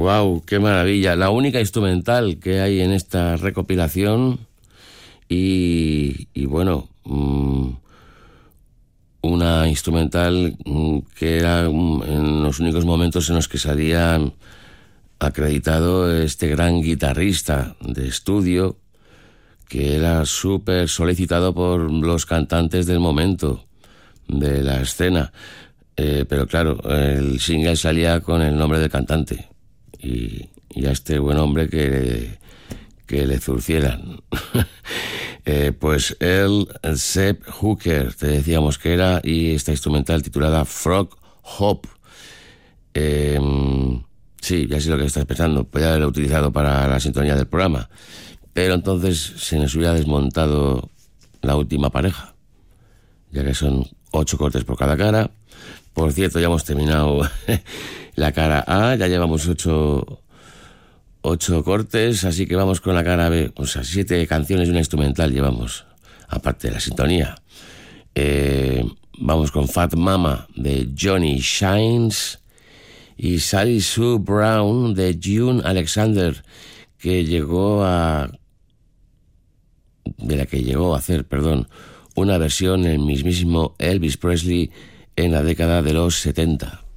Wow, qué maravilla. La única instrumental que hay en esta recopilación y bueno, una instrumental que era en los únicos momentos en los que salía acreditado este gran guitarrista de estudio que era súper solicitado por los cantantes del momento de la escena. Pero claro, el single salía con el nombre del cantante y a este buen hombre que le zurcieran. Pues el Sepp Hooker, te decíamos que era, y esta instrumental titulada Frog Hop. Sí, ya sé lo que estás pensando, podría haberlo utilizado para la sintonía del programa, pero entonces se nos hubiera desmontado la última pareja, ya que son 8 cortes por cada cara. Por cierto, ya hemos terminado la cara A, ya llevamos 8 cortes, así que vamos con la cara B. O sea, 7 canciones y una instrumental llevamos, aparte de la sintonía. Vamos con Fat Mama de Johnny Shines y Sally Sue Brown de June Alexander, de la que llegó a hacer, una versión el mismísimo Elvis Presley en la década de los 70.